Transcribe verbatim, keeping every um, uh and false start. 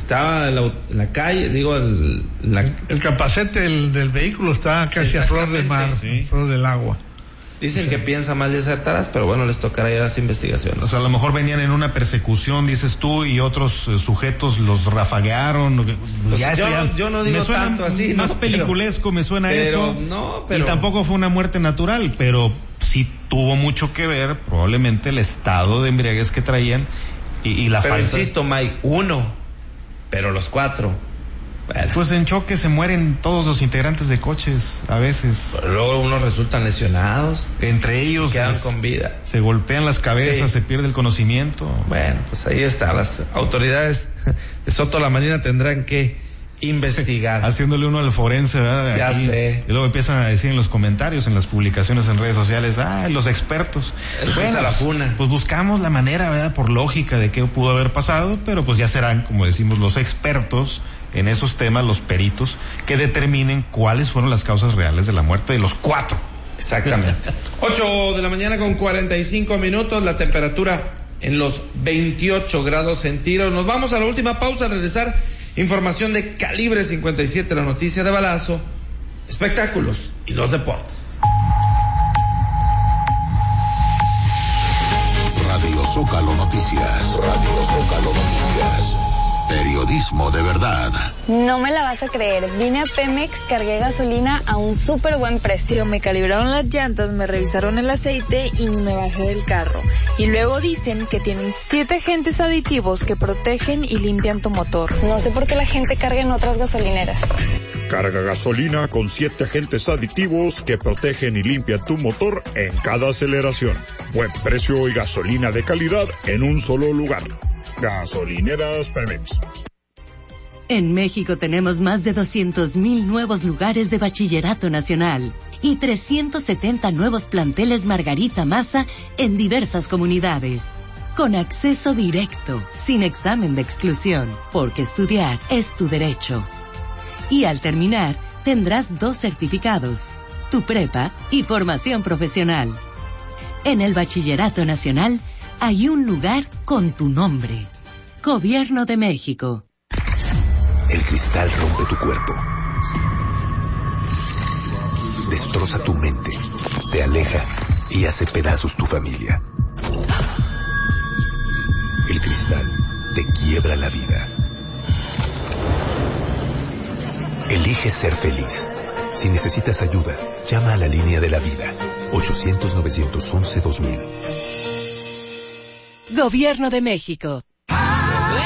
estaba en la, en la calle, digo, el, la... el capacete del, del vehículo está casi a flor de mar, sí. flor del agua. Dicen sí. que piensa mal de acertarás, pero bueno, les tocará ir a las investigaciones. O sea, a lo mejor venían en una persecución, dices tú, y otros eh, sujetos los rafaguearon. Pues ya yo, ya, no, yo no digo tanto así. Más no, peliculesco pero, me suena pero, eso. No, pero... Y tampoco fue una muerte natural, pero sí tuvo mucho que ver, probablemente, el estado de embriaguez que traían y, y la pero falta. Insisto, Mike, uno, pero los cuatro... Bueno. Pues en choque se mueren todos los integrantes de coches, a veces. Pero luego unos resultan lesionados. Entre ellos. Quedan es, con vida. Se golpean las cabezas, sí. Se pierde el conocimiento. Bueno, pues ahí está. Las autoridades de Soto la Marina tendrán que investigar. Haciéndole uno al forense, ¿verdad? Ya Aquí, sé. Y luego empiezan a decir en los comentarios, en las publicaciones en redes sociales, ah, los expertos. Bueno, la funa. Pues buscamos la manera, ¿verdad? Por lógica de qué pudo haber pasado, pero pues ya serán, como decimos, los expertos en esos temas, los peritos, que determinen cuáles fueron las causas reales de la muerte de los cuatro. Exactamente. ocho de la mañana con cuarenta y cinco minutos, la temperatura en los veintiocho grados centígrados. Nos vamos a la última pausa, a regresar información de Calibre cincuenta y siete, la noticia de balazo, espectáculos y los deportes. Radio Zócalo Noticias. Radio Zócalo Noticias. Periodismo de verdad. No me la vas a creer. Vine a Pemex, cargué gasolina a un súper buen precio. Me calibraron las llantas, me revisaron el aceite y ni me bajé del carro. Y luego dicen que tienen siete agentes aditivos que protegen y limpian tu motor. No sé por qué la gente carga en otras gasolineras. Carga gasolina con siete agentes aditivos que protegen y limpian tu motor en cada aceleración. Buen precio y gasolina de calidad en un solo lugar. Gasolineras Pemex. En México tenemos más de doscientos mil nuevos lugares de bachillerato nacional y trescientos setenta nuevos planteles Margarita Maza en diversas comunidades. Con acceso directo, sin examen de exclusión, porque estudiar es tu derecho. Y al terminar, tendrás dos certificados, tu prepa y formación profesional. En el Bachillerato Nacional hay un lugar con tu nombre. Gobierno de México. El cristal rompe tu cuerpo. Destroza tu mente. Te aleja y hace pedazos tu familia. El cristal te quiebra la vida. Elige ser feliz. Si necesitas ayuda, llama a la línea de la vida. ochocientos, novecientos once, dos mil. Gobierno de México.